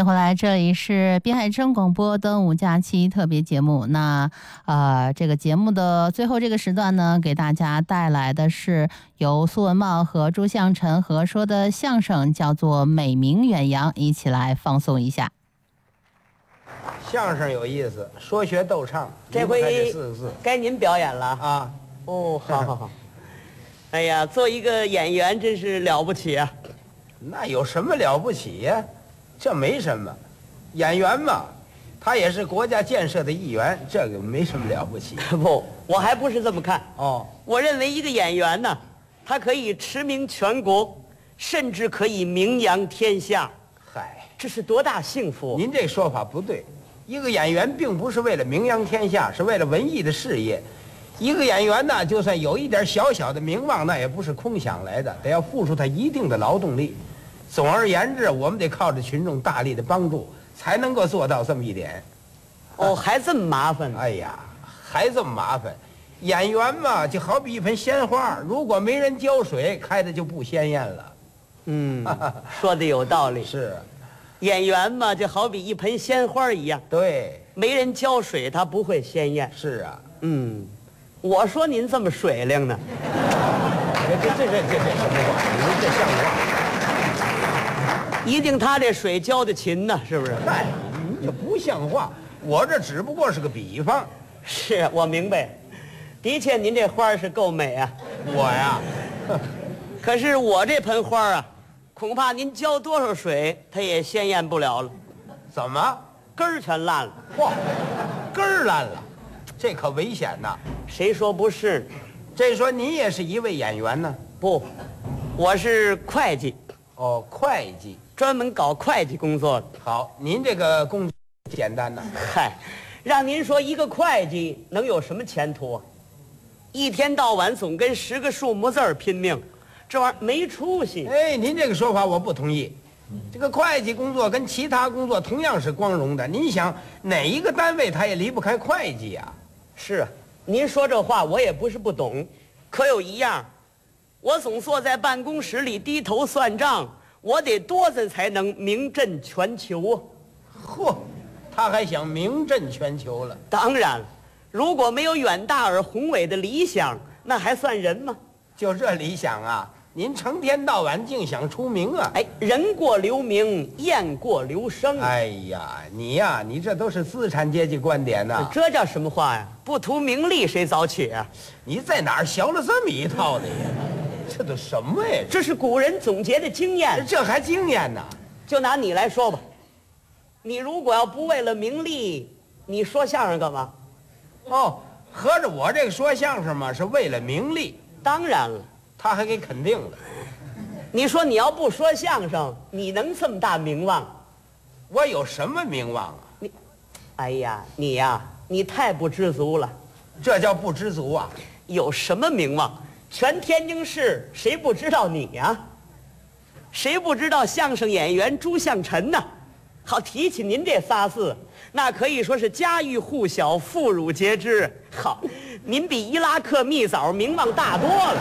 迎回来，这里是滨海之声广播端午假期特别节目。那这个节目的最后这个时段呢，给大家带来的是由苏文茂和朱向臣合说的相声，叫做《美名远扬》，一起来放松一下。 相声有意思，说学逗唱， 这回这4个字该您表演了啊！ 哦，好好好。哎呀，做一个演员真是了不起啊！ 那有什么了不起呀？这没什么，演员嘛，他也是国家建设的一员，这个没什么了不起。 不，我还不是这么看。 哦， 我认为一个演员呢，他可以驰名全国，甚至可以名扬天下。 嗨， 这是多大幸福！ 您这说法不对。一个演员并不是为了名扬天下，是为了文艺的事业。一个演员呢，就算有一点小小的名望，那也不是空想来的，得要付出他一定的劳动力。总而言之，我们得靠着群众大力的帮助，才能够做到这么一点。 哦，还这么麻烦？ 哎呀，还这么麻烦。演员嘛，就好比一盆鲜花，如果没人浇水，开的就不鲜艳了。 说的有道理。 是， 演员嘛，就好比一盆鲜花一样， 对， 没人浇水，它不会鲜艳。 是啊。 我说您这么水灵呢？ 这什么话？您这像话？ 一定他这水浇的勤呢，是不是？ 嗨，你这不像话。我这只不过是个比方。 是我明白，的确您这花是够美啊。 我呀， 可是我这盆花啊，恐怕您浇多少水，它也鲜艳不了了， 怎么根儿全烂了。 嚯，根儿烂了，这可危险呐！ 谁说不是？ 这说您也是一位演员呢？ 不，我是会计。 哦，会计， 专门搞会计工作的。 好，您这个工作简单呐。 嗨，让您说一个会计能有什么前途啊？一天到晚总跟10个数目字儿拼命，这玩意儿没出息。 哎，您这个说法我不同意。这个会计工作跟其他工作同样是光荣的。您想，哪一个单位他也离不开会计呀？ 是啊，您说这话我也不是不懂，可有一样，我总坐在办公室里低头算账，我得多着才能名震全球啊！ 嚯，他还想名震全球了。 当然了，如果没有远大而宏伟的理想，那还算人吗？ 就这理想啊，您成天到晚净想出名啊！ 哎，人过留名，雁过留声。 哎呀，你呀，你这都是资产阶级观点呐。 这叫什么话呀？不图名利，谁早起啊？ 你在哪儿学了这么一套的呀？这都什么呀？ 这是古人总结的经验。 这还经验呢？ 就拿你来说吧，你如果要不为了名利，你说相声干嘛？ 哦，合着我这个说相声嘛，是为了名利。 当然了， 他还给肯定了。 你说你要不说相声，你能这么大名望？ 我有什么名望啊？ 哎呀，你呀，你太不知足了。 这叫不知足啊！ 有什么名望？全天津市谁不知道你呀？谁不知道相声演员朱向臣呢？好，提起您这仨字，那可以说是家喻户晓，妇孺皆知。好，您比伊拉克蜜枣名望大多了。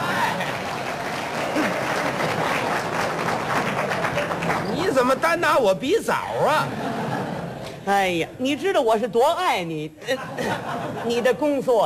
你怎么单拿我比枣啊？ 哎呀，你知道我是多爱你，你的工作